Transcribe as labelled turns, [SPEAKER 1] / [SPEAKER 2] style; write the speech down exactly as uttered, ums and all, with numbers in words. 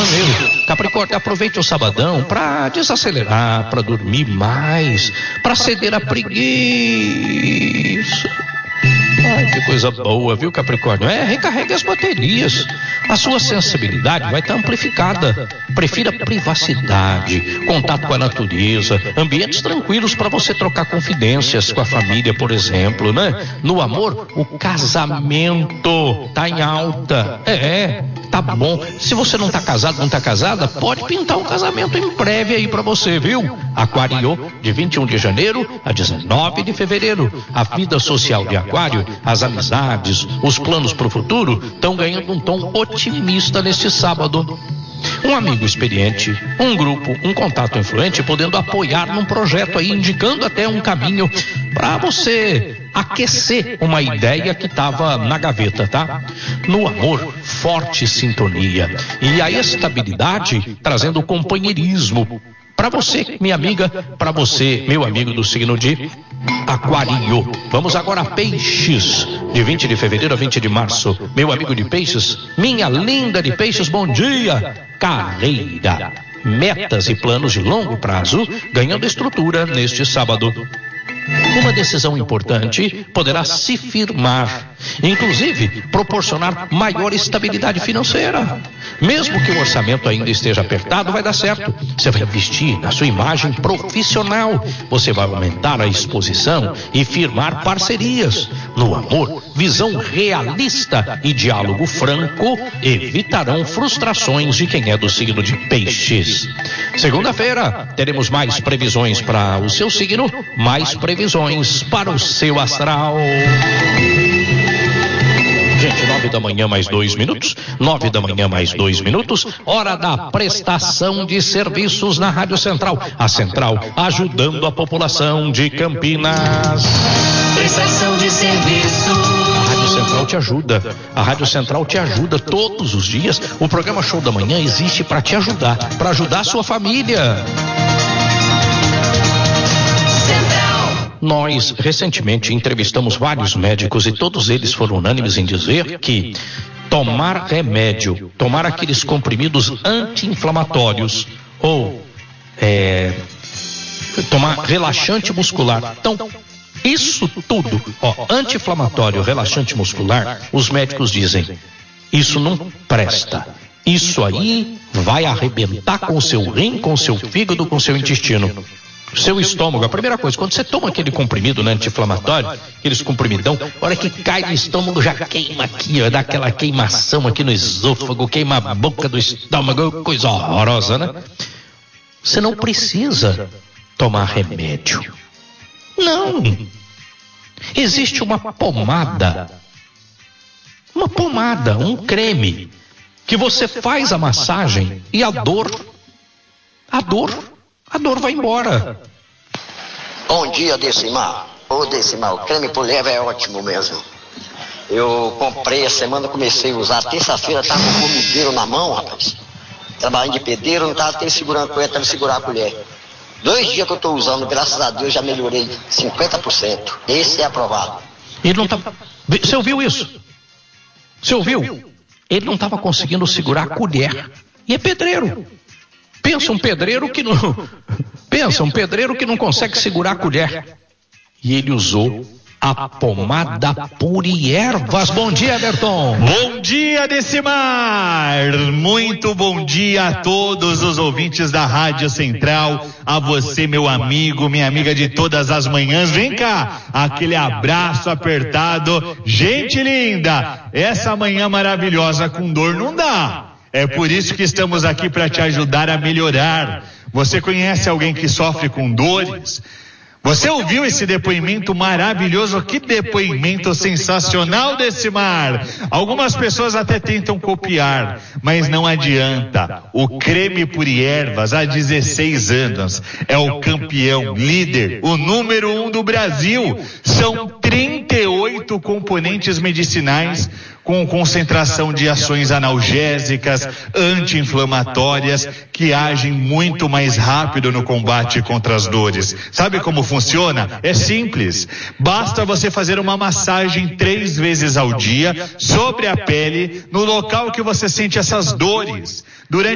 [SPEAKER 1] Janeiro. Capricórnio, aproveite o sabadão para desacelerar, para dormir mais, para ceder à preguiça. Ai, que coisa boa, viu, Capricórnio? É, recarregue as baterias. A sua sensibilidade vai estar amplificada. Prefira privacidade, contato com a natureza, ambientes tranquilos para você trocar confidências com a família, por exemplo, né? No amor, o casamento tá em alta. É, tá bom. Se você não tá casado, não tá casada, pode pintar um casamento em breve aí para você, viu? Aquário, de vinte e um de janeiro a dezenove de fevereiro. A vida social de Aquário, as amizades, os planos para o futuro estão ganhando um tom otimista neste sábado. Um amigo experiente, um grupo, um contato influente podendo apoiar num projeto aí, indicando até um caminho para você aquecer uma ideia que estava na gaveta, tá? No amor, forte sintonia e a estabilidade trazendo companheirismo. Para você, minha amiga, para você, meu amigo do signo de Aquário. Vamos agora a Peixes, de vinte de fevereiro a vinte de março. Meu amigo de Peixes, minha linda de Peixes, bom dia. Carreira, metas e planos de longo prazo ganhando estrutura neste sábado. Uma decisão importante poderá se firmar, inclusive proporcionar maior estabilidade financeira. Mesmo que o orçamento ainda esteja apertado, vai dar certo. Você vai investir na sua imagem profissional. Você vai aumentar a exposição e firmar parcerias. No amor, visão realista e diálogo franco evitarão frustrações de quem é do signo de Peixes. Segunda-feira, teremos mais previsões para o seu signo, mais previsões para o seu astral. Gente, nove da manhã mais dois minutos, nove da manhã mais dois minutos, hora da prestação de serviços na Rádio Central. A Central ajudando a população de Campinas.
[SPEAKER 2] Prestação de serviço.
[SPEAKER 1] A Rádio Central te ajuda. A Rádio Central te ajuda todos os dias. O programa Show da Manhã existe para te ajudar, para ajudar a sua família. Nós, recentemente, entrevistamos vários médicos e todos eles foram unânimes em dizer que tomar remédio, tomar aqueles comprimidos anti-inflamatórios ou é, tomar relaxante muscular, então, isso tudo, ó, anti-inflamatório, relaxante muscular, os médicos dizem, isso não presta. Isso aí vai arrebentar com o seu rim, com o seu fígado, com o seu intestino. Seu estômago, a primeira coisa, quando você toma aquele comprimido, né, anti-inflamatório, aqueles comprimidão, a hora que cai no estômago já queima aqui, ó, dá aquela queimação aqui no esôfago, queima a boca do estômago, coisa horrorosa, né? Você não precisa tomar remédio. Não. Existe uma pomada, uma pomada, um creme, que você faz a massagem e a dor, a dor, a dor vai embora.
[SPEAKER 3] Bom dia, Decimar. Ô, Decimar, o creme por leve é ótimo mesmo. Eu comprei a semana, comecei a usar. Terça-feira tava com o formigueiro na mão, rapaz. Trabalhando de pedreiro, não tava até segurando a colher, tava segurando a colher. Dois dias que eu tô usando, graças a Deus, já melhorei cinquenta por cento. Esse é aprovado.
[SPEAKER 1] Ele não tá... Você ouviu isso? Você ouviu? Ele não estava conseguindo segurar a colher. E é pedreiro. Pensa um pedreiro que não... Pensa um pedreiro que não consegue segurar a colher. E ele usou a pomada Puri Ervas. Bom dia, Everton.
[SPEAKER 4] Bom dia, Decimar. Muito bom dia a todos os ouvintes da Rádio Central. A você, meu amigo, minha amiga de todas as manhãs. Vem cá, aquele abraço apertado. Gente linda, essa manhã maravilhosa com dor não dá. É por isso que estamos aqui para te ajudar a melhorar. Você conhece alguém que sofre com dores? Você ouviu esse depoimento maravilhoso? Que depoimento sensacional, Decimar! Algumas pessoas até tentam copiar, mas não adianta. O creme Puri Ervas, há dezesseis anos, é o campeão, líder, o número um do Brasil. São trinta e oito componentes medicinais com concentração de ações analgésicas, anti-inflamatórias, que agem muito mais rápido no combate contra as dores. Sabe como funciona? É simples. Basta você fazer uma massagem três vezes ao dia sobre a pele, no local que você sente essas dores. Durante